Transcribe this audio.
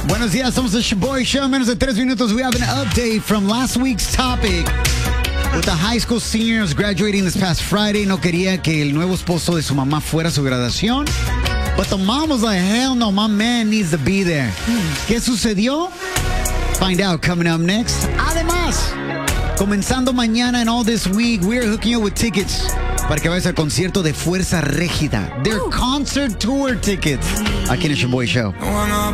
Buenos días, somos the Shaboy Show. Menos de 3 minutos, we have an update from last week's topic. With the high school seniors graduating this past Friday, no quería que el nuevo esposo de su mamá fuera a su graduación. But the mom was like, hell no, my man needs to be there. ¿Qué sucedió? Find out coming up next. Además, comenzando mañana and all this week, we're hooking you with tickets para que vayas al concierto de Fuerza Régida. Their concert tour tickets. Aquí en el Shaboy Show.